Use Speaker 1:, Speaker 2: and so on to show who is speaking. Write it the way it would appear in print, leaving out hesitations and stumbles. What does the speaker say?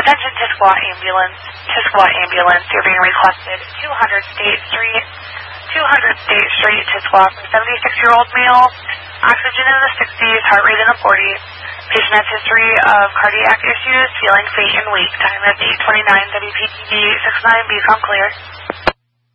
Speaker 1: Attention Tisquoia ambulance. Tisquoia ambulance, you're being requested 200 State Street, Tisquoia for 76-year-old male. Oxygen in the 60s, heart rate in the 40s. Patient has history of cardiac issues, feeling faint and weak. Time is 8:29 WPTV 69B, come clear.